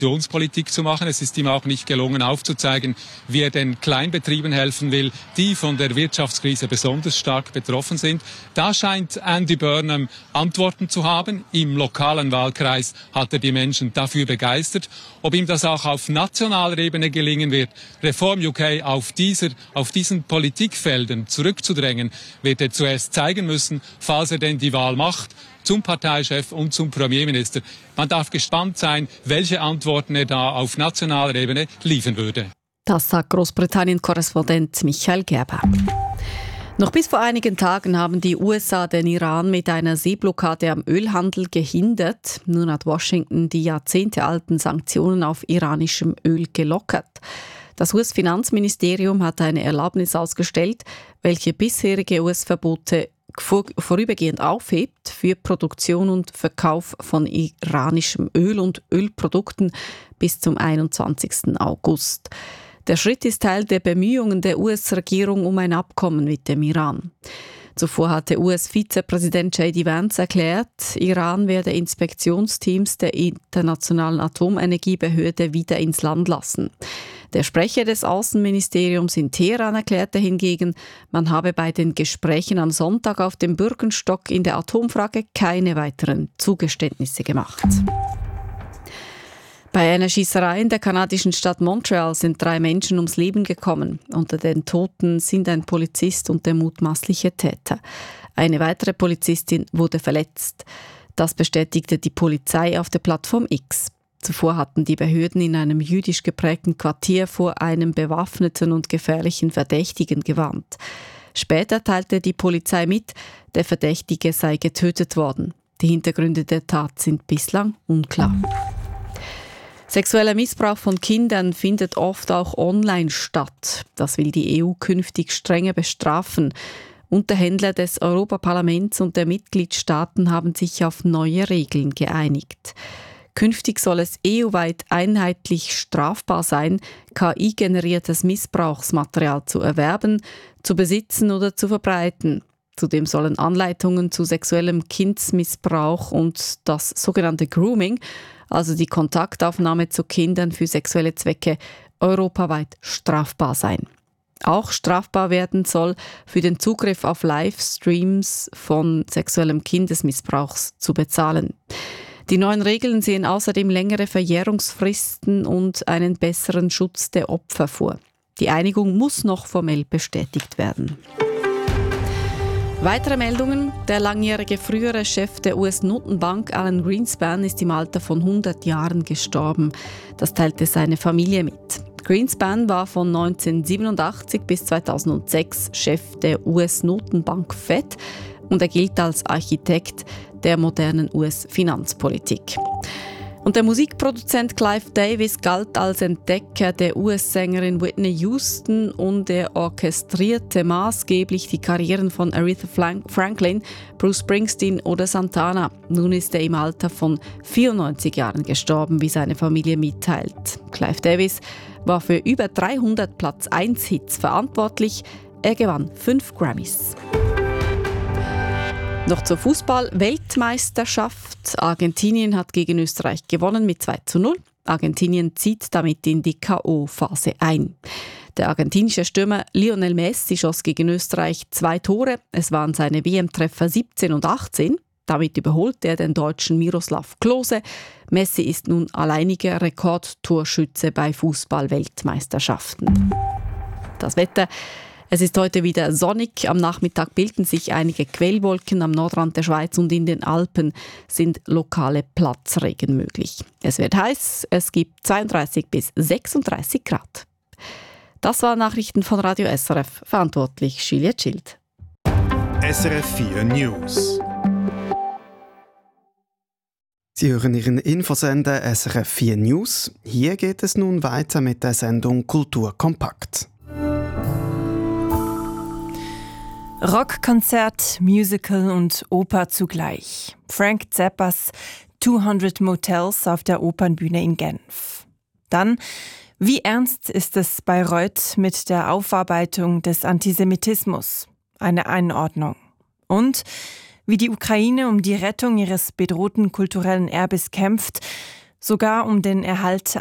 Subventionspolitik zu machen. Es ist ihm auch nicht gelungen, aufzuzeigen, wie er den Kleinbetrieben helfen will, die von der Wirtschaftskrise besonders stark betroffen sind. Da scheint Andy Burnham Antworten zu haben. Im lokalen Wahlkreis hat er die Menschen dafür begeistert. Ob ihm das auch auf nationaler Ebene gelingen wird, Reform UK auf diesen Politikfeldern zurückzudrängen, wird er zuerst zeigen müssen, falls er denn die Wahl macht, zum Parteichef und zum Premierminister. Man darf gespannt sein, welche Antworten er da auf nationaler Ebene liefern würde. Das sagt Großbritannien-Korrespondent Michael Gerber. Noch bis vor einigen Tagen haben die USA den Iran mit einer Seeblockade am Ölhandel gehindert. Nun hat Washington die jahrzehntealten Sanktionen auf iranischem Öl gelockert. Das US-Finanzministerium hat eine Erlaubnis ausgestellt, welche bisherige US-Verbote vorübergehend aufhebt für Produktion und Verkauf von iranischem Öl und Ölprodukten bis zum 21. August. Der Schritt ist Teil der Bemühungen der US-Regierung um ein Abkommen mit dem Iran. Zuvor hatte US-Vizepräsident J.D. Vance erklärt, Iran werde Inspektionsteams der Internationalen Atomenergiebehörde wieder ins Land lassen. Der Sprecher des Außenministeriums in Teheran erklärte hingegen, man habe bei den Gesprächen am Sonntag auf dem Bürgerstock in der Atomfrage keine weiteren Zugeständnisse gemacht. Bei einer Schießerei in der kanadischen Stadt Montreal sind 3 Menschen ums Leben gekommen. Unter den Toten sind ein Polizist und der mutmaßliche Täter. Eine weitere Polizistin wurde verletzt. Das bestätigte die Polizei auf der Plattform X. Zuvor hatten die Behörden in einem jüdisch geprägten Quartier vor einem bewaffneten und gefährlichen Verdächtigen gewarnt. Später teilte die Polizei mit, der Verdächtige sei getötet worden. Die Hintergründe der Tat sind bislang unklar. Sexueller Missbrauch von Kindern findet oft auch online statt. Das will die EU künftig strenger bestrafen. Unterhändler des Europaparlaments und der Mitgliedstaaten haben sich auf neue Regeln geeinigt. Künftig soll es EU-weit einheitlich strafbar sein, KI-generiertes Missbrauchsmaterial zu erwerben, zu besitzen oder zu verbreiten. Zudem sollen Anleitungen zu sexuellem Kindsmissbrauch und das sogenannte Grooming, also die Kontaktaufnahme zu Kindern für sexuelle Zwecke, europaweit strafbar sein. Auch strafbar werden soll, für den Zugriff auf Livestreams von sexuellem Kindesmissbrauchs zu bezahlen. Die neuen Regeln sehen außerdem längere Verjährungsfristen und einen besseren Schutz der Opfer vor. Die Einigung muss noch formell bestätigt werden. Weitere Meldungen. Der langjährige frühere Chef der US-Notenbank Alan Greenspan ist im Alter von 100 Jahren gestorben. Das teilte seine Familie mit. Greenspan war von 1987 bis 2006 Chef der US-Notenbank Fed und er gilt als Architekt der modernen US-Finanzpolitik. Und der Musikproduzent Clive Davis galt als Entdecker der US-Sängerin Whitney Houston und er orchestrierte maßgeblich die Karrieren von Aretha Franklin, Bruce Springsteen oder Santana. Nun ist er im Alter von 94 Jahren gestorben, wie seine Familie mitteilt. Clive Davis war für über 300 Platz-1-Hits verantwortlich. Er gewann 5 Grammys. Noch zur Fußball-Weltmeisterschaft. Argentinien hat gegen Österreich gewonnen mit 2:0. Argentinien zieht damit in die K.O.-Phase ein. Der argentinische Stürmer Lionel Messi schoss gegen Österreich 2 Tore. Es waren seine WM-Treffer 17 und 18. Damit überholte er den Deutschen Miroslav Klose. Messi ist nun alleiniger Rekordtorschütze bei Fußball-Weltmeisterschaften. Das Wetter. Es ist heute wieder sonnig. Am Nachmittag bilden sich einige Quellwolken am Nordrand der Schweiz und in den Alpen sind lokale Platzregen möglich. Es wird heiß, es gibt 32 bis 36 Grad. Das waren Nachrichten von Radio SRF. Verantwortlich Julia Schild. SRF 4 News. Sie hören Ihren Infosender SRF 4 News. Hier geht es nun weiter mit der Sendung Kultur kompakt. Rockkonzert, Musical und Oper zugleich. Frank Zappas 200 Motels auf der Opernbühne in Genf. Dann, wie ernst ist es Bayreuth mit der Aufarbeitung des Antisemitismus? Eine Einordnung. Und wie die Ukraine um die Rettung ihres bedrohten kulturellen Erbes kämpft, sogar um den Erhalt